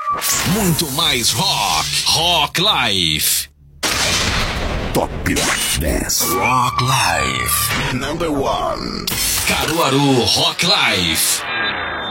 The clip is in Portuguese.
Muito mais rock. Rock Life. Top 10 Rock Life. Number 1. Caruaru Rock Life.